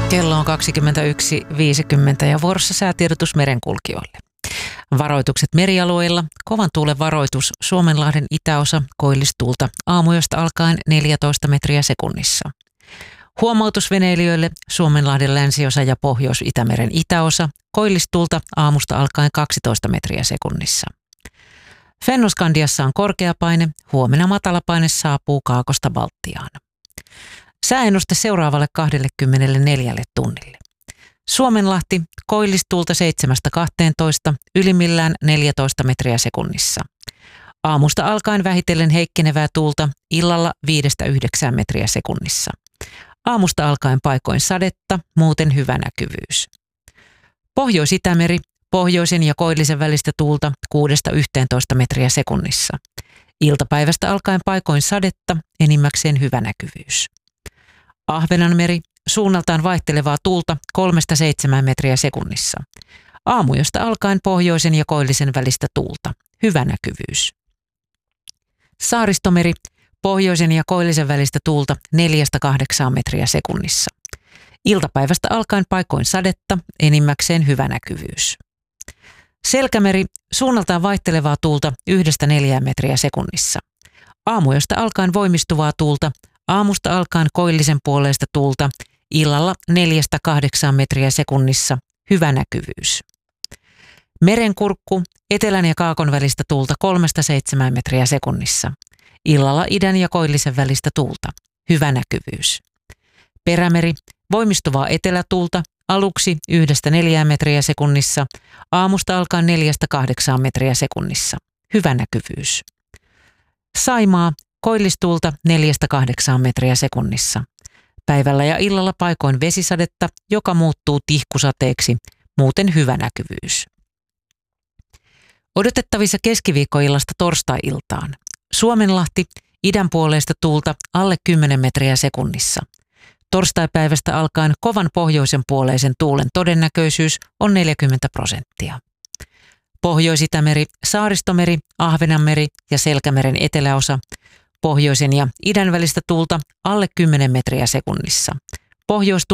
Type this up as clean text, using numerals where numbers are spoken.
Kello on 21.50 ja vuorossa säätiedotus merenkulkijoille. Varoitukset merialueilla, kovan tuulen varoitus Suomenlahden itäosa, koillistuulta aamuyöstä alkaen 14 metriä sekunnissa. Huomautus veneilijöille Suomenlahden länsiosa ja Pohjois-Itämeren itäosa, koillistuulta aamusta alkaen 12 metriä sekunnissa. Fennoskandiassa on korkeapaine, huomenna matalapaine saapuu Kaakosta Baltiaan. Sääennuste seuraavalle 24 tunnille. Suomenlahti, koillistuulta 7-12, ylimmillään 14 metriä sekunnissa. Aamusta alkaen vähitellen heikkenevää tuulta, illalla 5-9 metriä sekunnissa. Aamusta alkaen paikoin sadetta, muuten hyvä näkyvyys. Pohjois-Itämeri, pohjoisen ja koillisen välistä tuulta 6-11 metriä sekunnissa. Iltapäivästä alkaen paikoin sadetta, enimmäkseen hyvä näkyvyys. Ahvenanmeri, suunnaltaan vaihtelevaa tuulta 3-7 metriä sekunnissa. Aamuyöstä alkaen pohjoisen ja koillisen välistä tuulta, hyvä näkyvyys. Saaristomeri, pohjoisen ja koillisen välistä tuulta 4-8 metriä sekunnissa. Iltapäivästä alkaen paikoin sadetta, enimmäkseen hyvä näkyvyys. Selkämeri, suunnaltaan vaihtelevaa tuulta 1-4 metriä sekunnissa. Aamuyöstä alkaen voimistuvaa tuulta, aamusta alkaen koillisen puoleista tuulta, illalla 4-8 metriä sekunnissa, hyvä näkyvyys. Merenkurkku, etelän ja kaakon välistä tuulta 3-7 metriä sekunnissa. Illalla idän ja koillisen välistä tuulta, hyvä näkyvyys. Perämeri, voimistuvaa etelätuulta, aluksi 1-4 metriä sekunnissa, aamusta alkaen 4-8 metriä sekunnissa, hyvä näkyvyys. Saimaa, koillistuulta 4-8 metriä sekunnissa. Päivällä ja illalla paikoin vesisadetta, joka muuttuu tihkusateeksi, muuten hyvä näkyvyys. Odotettavissa keskiviikkoillasta torstai-iltaan. Suomenlahti, idän puoleista tuulta alle 10 metriä sekunnissa. Torstaipäivästä alkaen kovan pohjoisen puoleisen tuulen todennäköisyys on 40%. Pohjois-Itämeri, Saaristomeri, Ahvenanmeri ja Selkämeren eteläosa, pohjoisen ja idän välistä tuulta alle 10 metriä sekunnissa.